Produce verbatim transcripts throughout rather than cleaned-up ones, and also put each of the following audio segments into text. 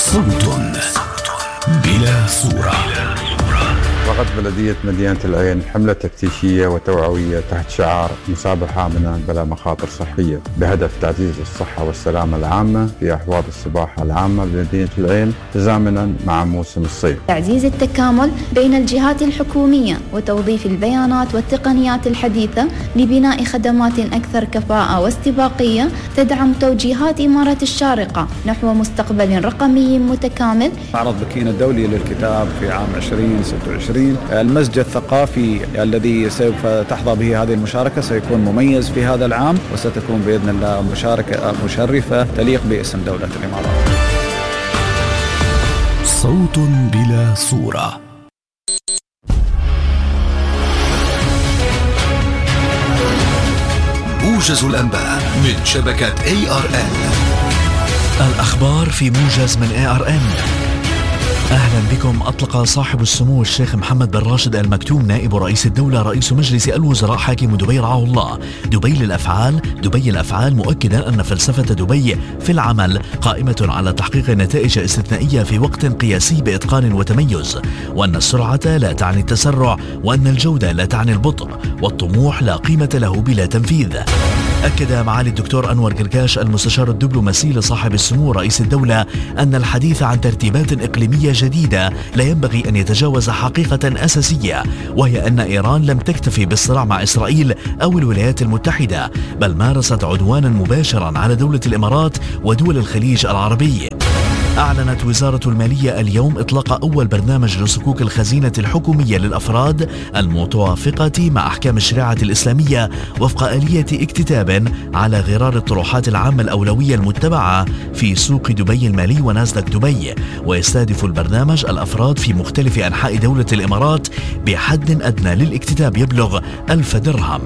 صوت بلا صورة. وقد بلدية مدينة العين حملة تفتيشية وتوعوية تحت شعار مسابحة آمنة بلا مخاطر صحية بهدف تعزيز الصحة والسلامة العامة في أحواض السباحة العامة بمدينة العين تزامنا مع موسم الصيف. تعزيز التكامل بين الجهات الحكومية وتوظيف البيانات والتقنيات الحديثة لبناء خدمات أكثر كفاءة واستباقية تدعم توجيهات إمارة الشارقة نحو مستقبل رقمي متكامل. معرض بكين الدولي للكتاب في عام عشرين ستة وعشرين، المسجد الثقافي الذي سوف تحظى به هذه المشاركة سيكون مميز في هذا العام، وستكون بإذن الله مشاركة مشرفة تليق باسم دولة الإمارات. صوت بلا صورة. موجز الأنباء من شبكة إيه آر إن. الأخبار في موجز من إيه آر إن. أهلا بكم. أطلق صاحب السمو الشيخ محمد بن راشد آل مكتوم نائب رئيس الدولة رئيس مجلس الوزراء حاكم دبي رعاه الله دبي للأفعال دبي الأفعال، مؤكدا أن فلسفة دبي في العمل قائمة على تحقيق نتائج استثنائية في وقت قياسي بإتقان وتميز، وأن السرعة لا تعني التسرع، وأن الجودة لا تعني البطء، والطموح لا قيمة له بلا تنفيذ. أكد معالي الدكتور أنور قرقاش المستشار الدبلوماسي لصاحب السمو رئيس الدولة أن الحديث عن ترتيبات إقليمية جديدة لا ينبغي أن يتجاوز حقيقة أساسية، وهي أن إيران لم تكتفي بالصراع مع إسرائيل أو الولايات المتحدة، بل مارست عدوانا مباشرا على دولة الإمارات ودول الخليج العربي. أعلنت وزارة المالية اليوم إطلاق أول برنامج لصكوك الخزينة الحكومية للأفراد المتوافقة مع أحكام الشريعة الإسلامية وفق آلية اكتتاب على غرار الطروحات العامة الأولوية المتبعة في سوق دبي المالي وناسداك دبي، ويستهدف البرنامج الأفراد في مختلف أنحاء دولة الإمارات بحد أدنى للاكتتاب يبلغ ألف درهم.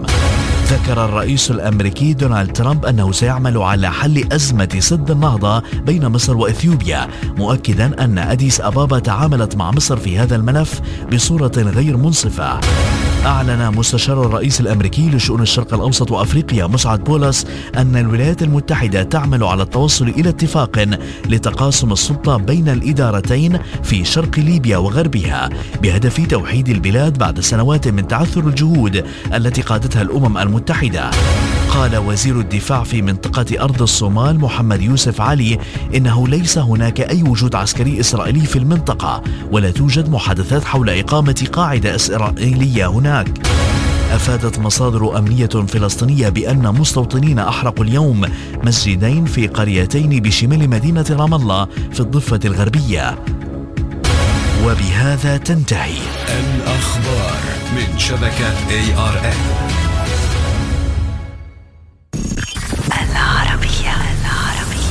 ذكر الرئيس الأمريكي دونالد ترامب أنه سيعمل على حل أزمة سد النهضة بين مصر وإثيوبيا، مؤكدا أن أديس أبابا تعاملت مع مصر في هذا الملف بصورة غير منصفة. أعلن مستشار الرئيس الأمريكي لشؤون الشرق الأوسط وأفريقيا مسعد بولس أن الولايات المتحدة تعمل على التوصل إلى اتفاق لتقاسم السلطة بين الإدارتين في شرق ليبيا وغربها بهدف توحيد البلاد بعد سنوات من تعثر الجهود التي قادتها الأمم المتحدة. قال وزير الدفاع في منطقة أرض الصومال محمد يوسف علي إنه ليس هناك أي وجود عسكري إسرائيلي في المنطقة، ولا توجد محادثات حول إقامة قاعدة إسرائيلية هناك. أفادت مصادر أمنية فلسطينية بأن مستوطنين أحرقوا اليوم مسجدين في قريتين بشمال مدينة رام الله في الضفة الغربية. وبهذا تنتهي الأخبار من شبكة إيه آر إن.